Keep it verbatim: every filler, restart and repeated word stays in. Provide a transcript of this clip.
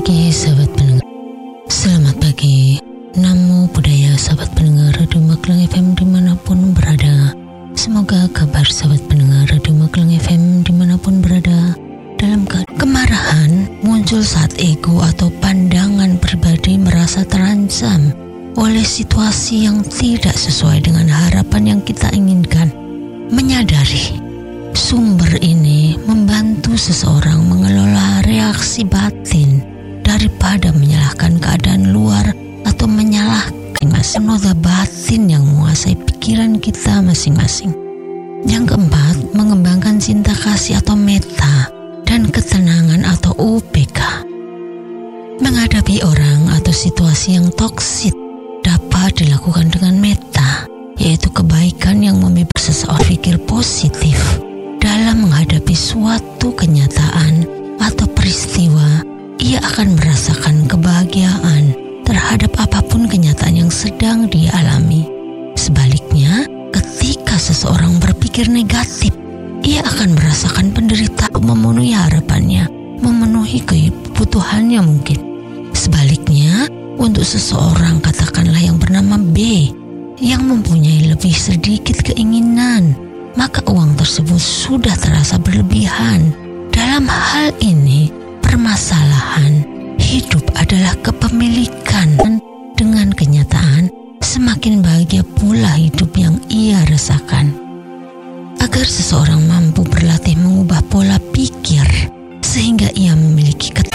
pagi sahabat pendengar. Selamat pagi. Namo Buddhaya sahabat pendengar Radio Magelang F M dimanapun berada. Semoga kabar sahabat pendengar Radio Magelang F M dimanapun berada dalam keadaan kemarahan muncul saat ego atau pandangan pribadi merasa terancam oleh situasi yang tidak sesuai dengan harapan yang kita inginkan. Menyadari sumber ini membantu seseorang mengelola reaksi batin daripada menyalahkan keadaan luar atau menyalahkan noda batin yang menguasai pikiran kita masing-masing. Yang keempat, mengembangkan cinta kasih atau metta dan ketenangan atau U P K. Menghadapi orang atau situasi yang toksik dapat dilakukan dengan metta, yaitu kebaikan yang membebaskan seseorang berpikir positif dalam menghadapi suatu kenyataan atau peristiwa. Ia akan merasakan kebahagiaan terhadap apapun kenyataan yang sedang dia alami. Sebaliknya, ketika seseorang berpikir negatif, ia akan merasakan penderitaan memenuhi harapannya, memenuhi kebutuhannya mungkin. Sebaliknya, untuk seseorang katakanlah yang bernama B, yang mempunyai lebih sedikit keinginan, maka uang tersebut sudah terasa berlebihan. Dalam hal ini, permasalahan hidup adalah kepemilikan. Dengan kenyataan, semakin bahagia pula hidup yang ia rasakan. Agar seseorang